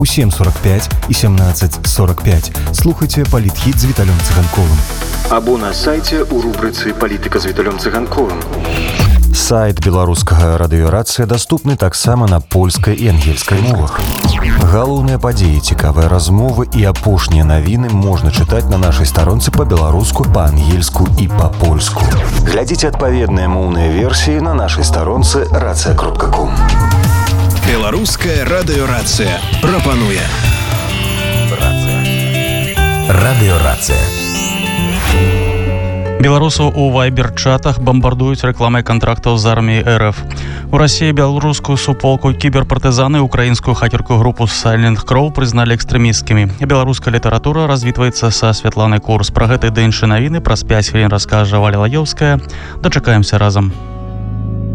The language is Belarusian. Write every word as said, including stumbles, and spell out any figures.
у сем сорок пять и семнадцать сорок пять. Слухайте «Политхит» з Віталем Цыганковым. Або на сайце у рубрыцы «Палітыка з Віталем Цыганковым». Сайт беларускага радыёрацыя даступны таксама на польскай і ангельскай мовах. Галоўныя падзеі, цікавыя размовы і апошнія навіны можна чытаць на нашай старонцы па-беларуску, па-ангельску і па-польску. Глядзіце адпаведныя моўныя версіі на нашай старонцы рацыя кропка ком. Беларуская радыёрацыя прапануе. Радыёрацыя. Беларусаў у вайбер-чатах бамбардуюць рэкламай кантрактаў з арміяй РФ. У Расіі беларускую суполку кіберпартызаны і украінскую хакерскую групу Silent Crow прызналі экстрэмісцкімі. Беларуская літаратура развітваецца са Святланай Курс. Пра гэты ды іншыя навіны праз пяць хвілін раскажа Валя Лаёўская. Дачакаемся разам.